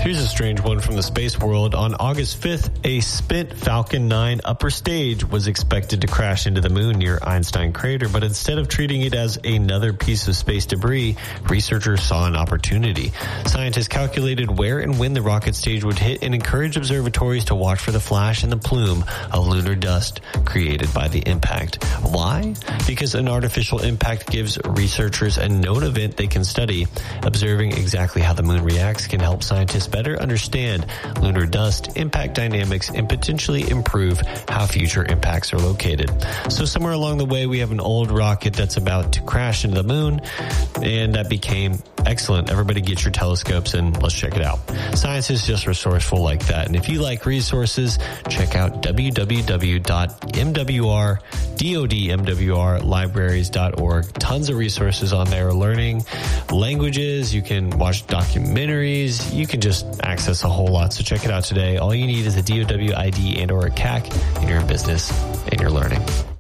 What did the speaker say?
Here's a strange one from the space world. On August 5th, a spent Falcon 9 upper stage was expected to crash into the moon near Einstein Crater, but instead of treating it as another piece of space debris, researchers saw an opportunity. Scientists calculated where and when the rocket stage would hit and encouraged observatories to watch for the flash and the plume of lunar dust created by the impact. Why? Because an artificial impact gives researchers a known event they can study. Observing exactly how the moon reacts can help scientists better understand lunar dust, impact dynamics, and potentially improve how future impacts are located. So somewhere along the way, we have an old rocket that's about to crash into the moon, and that became excellent. Everybody get your telescopes and let's check it out. Science is just resourceful like that. And if you like resources, check out www.mwrlibraries.org. Tons of resources on there. Learning languages. You can watch documentaries. You can just access a whole lot. So check it out today. All you need is a DOW ID and or a CAC, and you're in business and you're learning.